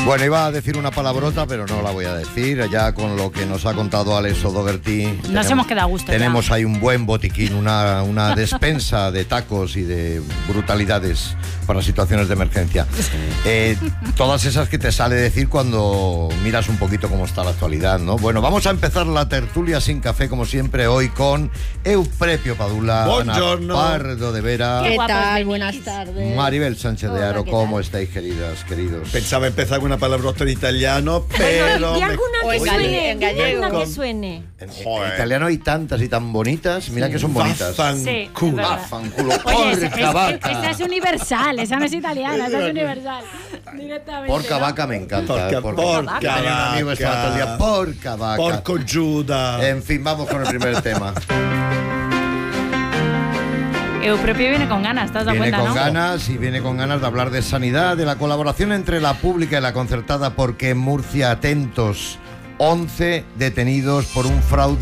Bueno, iba a decir una palabrota, pero no la voy a decir. Ya con lo que nos ha contado Alex O'Doherty, nos hemos quedado a gusto. Tenemos ahí un buen botiquín, una despensa de tacos y de brutalidades para situaciones de emergencia. Todas esas que te sale decir cuando miras un poquito cómo está la actualidad, ¿no? Bueno, vamos a empezar la tertulia sin café, como siempre, hoy con Euprepio Padula, Buongiorno. Ana Pardo de Vera. Qué ¿Qué guapos tal? venís. Buenas tardes. Maribel Sánchez de Hola, Aro, ¿qué ¿cómo tal? estáis, queridas, queridos? Pensaba empezar con una palabrota en italiano, pero... Di alguna O que en suene, en di gallego. alguna que suene. En Joder. italiano hay tantas y tan bonitas. Mira que son bonitas. Sí, es Vaffanculo. verdad. Vaffanculo. Oye, Porca vaca. esa es universal, esa no es italiana, esa es universal. Directamente. Porca ¿no? vaca me encanta. Porca vaca. Tenía un amigo vaca. estaba todo el día, porca vaca. Porco Giuda. En fin, vamos con el primer tema. Euprepio viene con ganas, ¿te has dado Viene cuenta, con no? ganas y viene con ganas de hablar de sanidad, de la colaboración entre la pública y la concertada, porque en Murcia, atentos, 11 detenidos por un fraude